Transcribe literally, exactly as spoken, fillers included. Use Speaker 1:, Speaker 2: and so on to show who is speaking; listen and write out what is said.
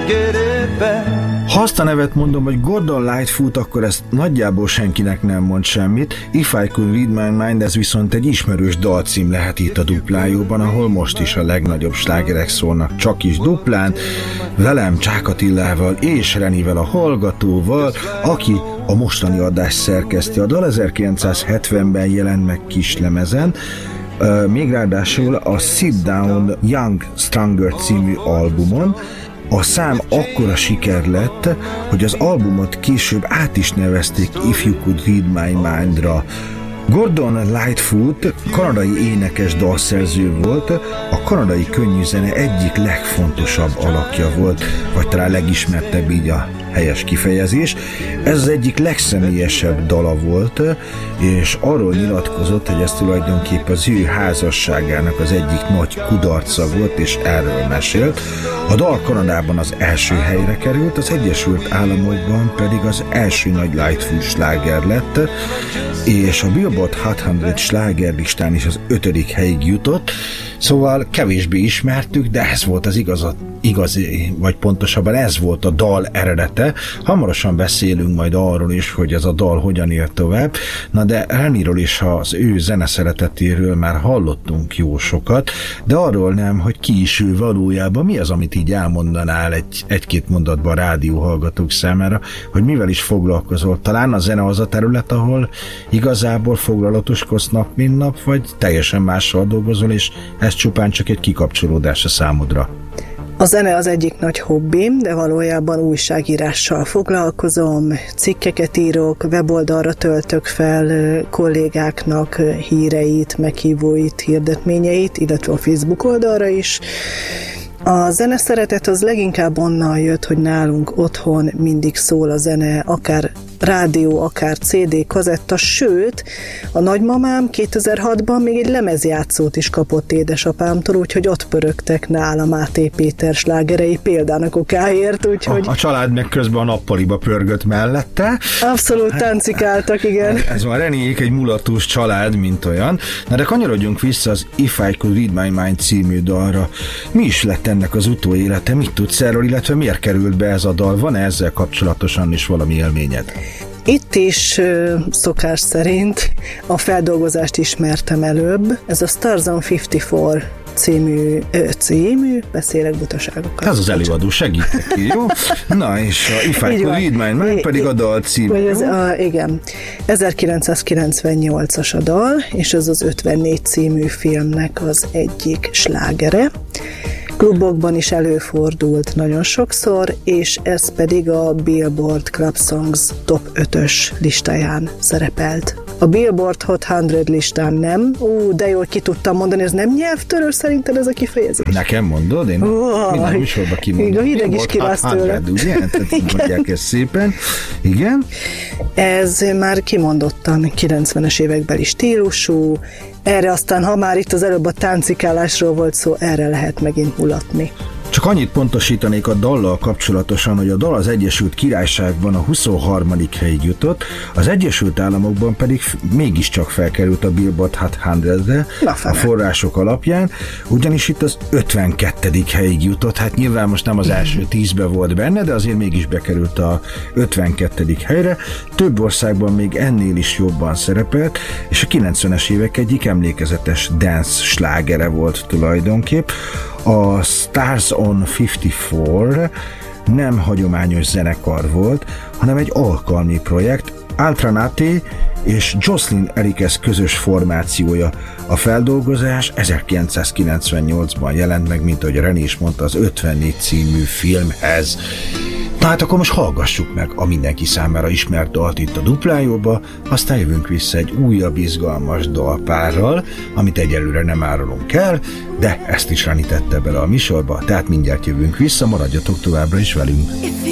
Speaker 1: get it back.
Speaker 2: Ha azt a nevet mondom, hogy Gordon Lightfoot, akkor ezt nagyjából senkinek nem mond semmit. If I Could Read My Mind, ez viszont egy ismerős dalcím lehet itt a duplájóban, ahol most is a legnagyobb slágerek szólnak csak is duplán, velem, Csák Attilával és Renivel a hallgatóval, aki a mostani adást szerkeszti. A dal ezerkilencszázhetvenben jelent meg kislemezen, még ráadásul a Sit Down Young Stronger című albumon. A szám akkora siker lett, hogy az albumot később át is nevezték If You Could Read My Mind-ra. Gordon Lightfoot kanadai énekes dalszerző volt, a kanadai könnyűzene egyik legfontosabb alakja volt, vagy talán legismertebb, így a helyes kifejezés. Ez az egyik legszemélyesebb dala volt, és arról nyilatkozott, hogy ez tulajdonképpen az ő házasságának az egyik nagy kudarca volt, és erről mesélt. A dal Kanadában az első helyre került, az Egyesült Államokban pedig az első nagy Lightfoot sláger lett, és a Billboard Hot száz slágerlistán is az ötödik helyig jutott, szóval kevésbé ismertük, de ez volt az igazat, igazi, vagy pontosabban ez volt a dal eredete. Hamarosan beszélünk majd arról is, hogy ez a dal hogyan él tovább. Na de Reniről és az ő zeneszeretetéről már hallottunk jó sokat, de arról nem, hogy ki is ő valójában, mi az, amit így elmondanál egy, egy-két mondatban rádióhallgatók számára, hogy mivel is foglalkozol. Talán a zene az a terület, ahol igazából foglalatoskodsz nap, mint nap, vagy teljesen mással dolgozol, és ez csupán csak egy kikapcsolódás a számodra?
Speaker 3: A zene az egyik nagy hobbim, de valójában újságírással foglalkozom, cikkeket írok, weboldalra töltök fel kollégáknak híreit, meghívóit, hirdetményeit, illetve a Facebook oldalra is. A zeneszeretet az leginkább onnan jött, hogy nálunk otthon mindig szól a zene, akár rádió, akár cé dé, kazetta, sőt, a nagymamám kétezer-hatban még egy lemezjátszót is kapott édesapámtól, úgyhogy ott pörögtek nála Máté Péter slágerei példának okáért, úgyhogy... A,
Speaker 2: a család meg közben a nappaliba pörgött mellette.
Speaker 3: Abszolút táncikáltak, igen.
Speaker 2: Ez, ez van, Reniék egy mulatós család, mint olyan. Na de kanyarodjunk vissza az If I Could Read My Mind című dalra. Mi is lett ennek az utóélete? Mit tudsz erről, illetve miért került be ez a dal? Van-e ezzel kapcsolatosan is valami élményed?
Speaker 3: Itt is szokás szerint a feldolgozást ismertem előbb. Ez a Stars on ötvennégy című, című, beszélek butaságokat.
Speaker 2: Ez az előadó, segítek ki, jó? Na, és a If I Could Read My Mind pedig a dal című,
Speaker 3: ez, a, igen. ezerkilencszázkilencvennyolcas a dal, és ez az ötvennégy című filmnek az egyik slágere. Klubokban is előfordult nagyon sokszor, és ez pedig a Billboard Club Songs top ötös listáján szerepelt. A Billboard Hot száz listán nem. Ú, de jól ki tudtam mondani, ez nem nyelvtörő szerinted ez a kifejezés?
Speaker 2: Nekem mondod? Én oh, minden műsorban kimondom.
Speaker 3: A hideg is kivász tőle.
Speaker 2: Ugye? Tehát mondják ezt szépen. Igen?
Speaker 3: Ez már kimondottan kilencvenes évekbeli stílusú. Erre aztán, ha már itt az előbb a táncikálásról volt szó, erre lehet megint mulatni.
Speaker 2: Csak annyit pontosítanék a dallal kapcsolatosan, hogy a dal az Egyesült Királyságban a huszonharmadik helyig jutott, az Egyesült Államokban pedig mégiscsak felkerült a Billboard Hot százre a források alapján, ugyanis itt az ötvenkettedik helyig jutott, hát nyilván most nem az első tízbe volt benne, de azért mégis bekerült a ötvenkettedik helyre, több országban még ennél is jobban szerepelt, és a kilencvenes évek egyik emlékezetes dance slágere volt tulajdonképp. A Stars on ötvennégy nem hagyományos zenekar volt, hanem egy alkalmi projekt, Altranati és Jocelyn Erikes közös formációja. A feldolgozás ezerkilencszázkilencvennyolcban jelent meg, mint ahogy Reni is mondta, az ötvennégy című filmhez. Na hát akkor most hallgassuk meg a mindenki számára ismert dalt itt a duplájóba, aztán jövünk vissza egy újabb izgalmas dalpárral, amit egyelőre nem árulunk el, de ezt is Reni tette bele a műsorba, tehát mindjárt jövünk vissza, maradjatok továbbra is velünk.